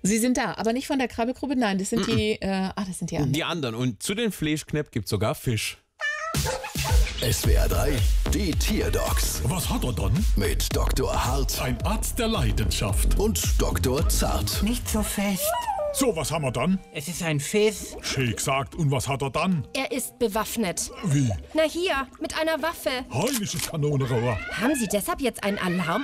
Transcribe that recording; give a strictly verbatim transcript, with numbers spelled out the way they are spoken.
Sie sind da, aber nicht von der Krabbelgruppe, nein, das sind mm -mm. die, äh, ah, das sind die anderen. Die anderen. Und zu den Fleischknepp gibt es sogar Fisch. S W R drei, die Tierdocs Was hat er dann? mit Doktor Hart Ein Arzt der Leidenschaft. und Doktor Zart. Nicht so fest. So, was haben wir dann? Es ist ein Fiss. Schön gesagt. Und was hat er dann? Er ist bewaffnet. Wie? Na hier, mit einer Waffe. Heilisches Kanonenrohr. Haben Sie deshalb jetzt einen Alarm